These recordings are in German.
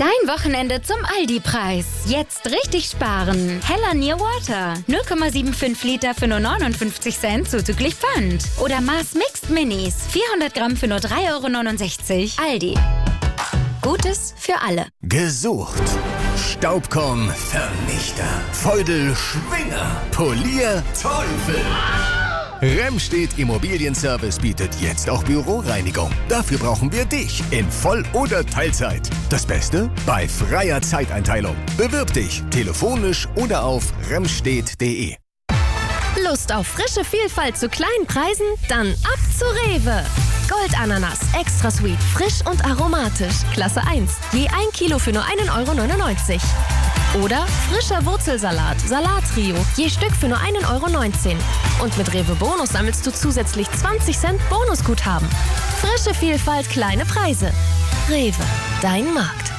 Dein Wochenende zum Aldi-Preis. Jetzt richtig sparen. Hella Near Water. 0,75 Liter für nur 59 Cent zuzüglich Pfand. Oder Mars Mixed Minis. 400 Gramm für nur 3,69 €. Aldi. Gutes für alle. Gesucht. Staubkorn-Vernichter. Feudel-Schwinger. Polier-Teufel. Remstedt Immobilienservice bietet jetzt auch Büroreinigung. Dafür brauchen wir dich in Voll- oder Teilzeit. Das Beste? Bei freier Zeiteinteilung. Bewirb dich telefonisch oder auf remstedt.de. Lust auf frische Vielfalt zu kleinen Preisen? Dann ab zu Rewe. Goldananas, extra sweet, frisch und aromatisch. Klasse 1, je 1 Kilo für nur 1,99 €. Oder frischer Wurzelsalat, Salattrio, je Stück für nur 1,19 €. Und mit Rewe Bonus sammelst du zusätzlich 20 Cent Bonusguthaben. Frische Vielfalt, kleine Preise. Rewe, dein Markt.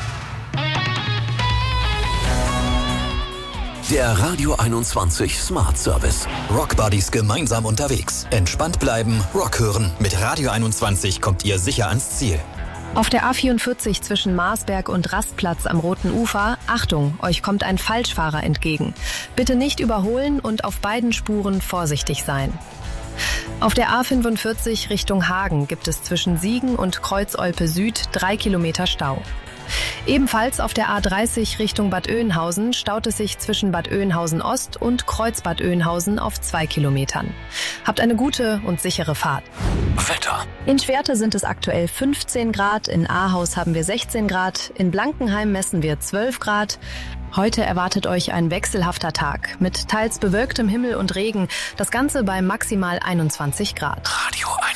Der Radio 21 Smart Service. Rock Buddies gemeinsam unterwegs. Entspannt bleiben, Rock hören. Mit Radio 21 kommt ihr sicher ans Ziel. Auf der A44 zwischen Marsberg und Rastplatz am Roten Ufer, Achtung, euch kommt ein Falschfahrer entgegen. Bitte nicht überholen und auf beiden Spuren vorsichtig sein. Auf der A45 Richtung Hagen gibt es zwischen Siegen und Kreuzolpe Süd 3 Kilometer Stau. Ebenfalls auf der A30 Richtung Bad Oeynhausen staut es sich zwischen Bad Oeynhausen Ost und Kreuzbad Oeynhausen auf 2 Kilometern. Habt eine gute und sichere Fahrt. Wetter. In Schwerte sind es aktuell 15 Grad, in Ahaus haben wir 16 Grad, in Blankenheim messen wir 12 Grad. Heute erwartet euch ein wechselhafter Tag mit teils bewölktem Himmel und Regen, das Ganze bei maximal 21 Grad. Radio